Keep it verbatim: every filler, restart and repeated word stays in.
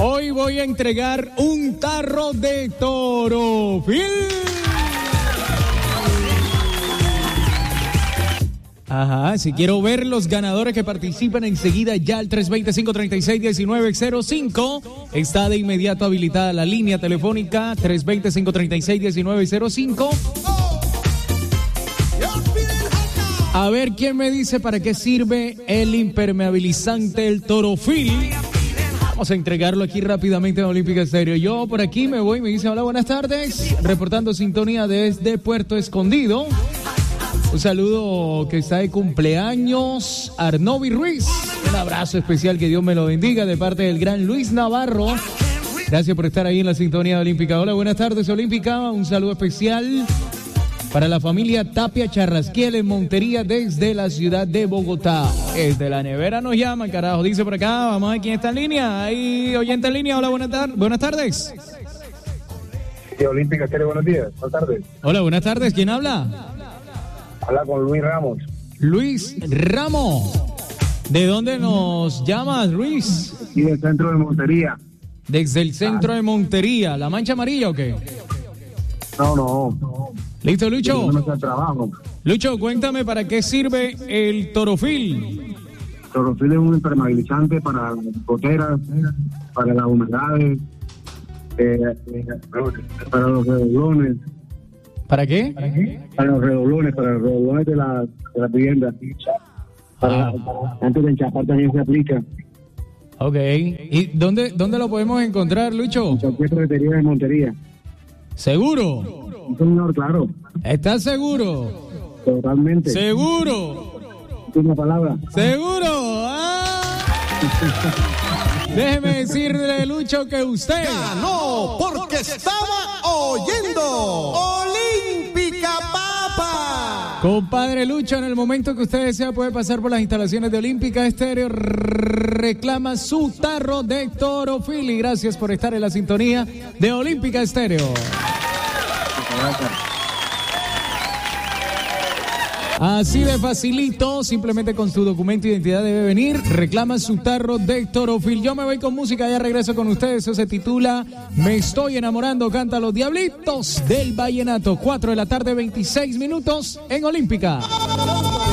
Hoy voy a entregar un tarro de Torofil. Ajá, si quiero ver los ganadores que participan enseguida ya al tres dos cero, cinco tres seis, uno nueve cero cinco. Está de inmediato habilitada la línea telefónica tres dos cero, cinco tres seis, uno nueve cero cinco. A ver quién me dice para qué sirve el impermeabilizante, el Torofil. Vamos a entregarlo aquí rápidamente en Olímpica Estéreo. Yo por aquí me voy, me dice hola, buenas tardes. Reportando sintonía desde Puerto Escondido. Un saludo que está de cumpleaños Arnovi Ruiz. Un abrazo especial, que Dios me lo bendiga, de parte del gran Luis Navarro. Gracias por estar ahí en la sintonía Olímpica. Hola, buenas tardes Olímpica. Un saludo especial para la familia Tapia Charrasquiel en Montería desde la ciudad de Bogotá. Desde la nevera nos llaman, carajo. Dice por acá, vamos a ver quién está en línea. Hay oyente en línea. Hola, buenas, tar- buenas tardes. Sí, Olímpica Estéreo, buenos días. Buenas tardes. Hola, buenas tardes. ¿Quién habla? Habla con Luis Ramos. Luis Ramos. ¿De dónde nos llamas, Luis? Y del centro de Montería. Desde el centro de Montería. ¿La Mancha Amarilla o qué? No, no. no. ¿Listo, Lucho? No está trabajo. Lucho, cuéntame para qué sirve el Torofil. Torofil es un impermeabilizante para las goteras, para las humedades, eh, eh, para los redoblones. ¿Para qué? ¿Para qué? Para los redoblones, para los redoblones de la, de la vivienda. Para, Ah. para, antes de enchapar también se aplica. Ok. ¿Y dónde, dónde lo podemos encontrar, Lucho? En cualquier ferretería de Montería. ¿Seguro? Sí, señor, claro. ¿Estás seguro? Totalmente. ¿Seguro? Última palabra. ¿Seguro? ¡Ah! Déjeme decirle, Lucho, que usted ganó porque estaba oyendo Olímpica Papa. Compadre Lucho, en el momento que usted desea puede pasar por las instalaciones de Olímpica Estéreo, reclama su tarro de Torofil y gracias por estar en la sintonía de Olímpica Estéreo. Así de facilito, simplemente con su documento de identidad debe venir, reclama su tarro de Torofil. Yo me voy con música, ya regreso con ustedes. Eso se titula Me estoy enamorando, canta Los Diablitos del Vallenato. cuatro de la tarde, veintiséis minutos en Olímpica.